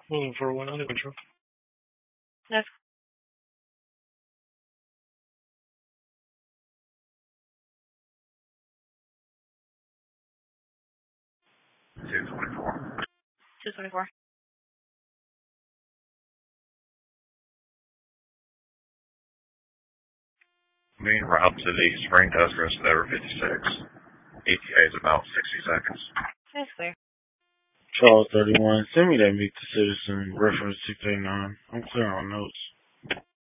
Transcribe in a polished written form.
Moving for one under control. That's 224. 224. Main route to the Spring Tuskers, over 56. ETA is about 60 seconds. That's clear. Charles 31, send me that meet the citizen reference 689. I'm clear on notes.